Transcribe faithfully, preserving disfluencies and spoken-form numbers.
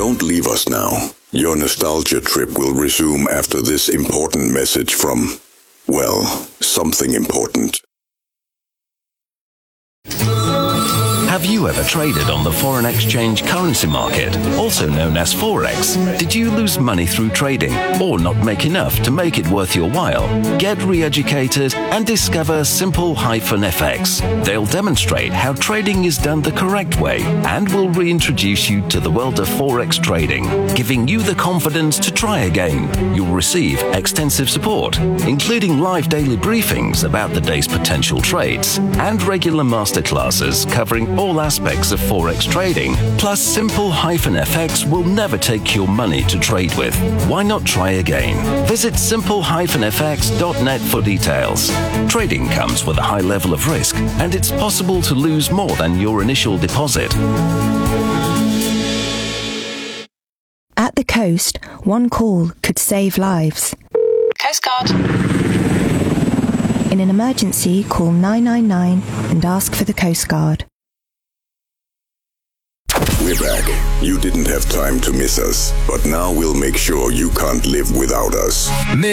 Don't leave us now. Your nostalgia trip will resume after this important message from, well, something important. Have you ever traded on the foreign exchange currency market, also known as Forex? Did you lose money through trading or not make enough to make it worth your while? Get re-educated and discover Simple-F X. They'll demonstrate how trading is done the correct way and will reintroduce you to the world of Forex trading, giving you the confidence to try again. You'll receive extensive support, including live daily briefings about the day's potential trades and regular masterclasses covering all all aspects of Forex trading. Plus, Simple-F X will never take your money to trade with. Why not try again? Visit simple dash f x dot net for details. Trading comes with a high level of risk, and it's possible to lose more than your initial deposit. At the coast, one call could save lives. Coast Guard. In an emergency, call nine nine nine and ask for the Coast Guard. We're back. You didn't have time to miss us, but now we'll make sure you can't live without us.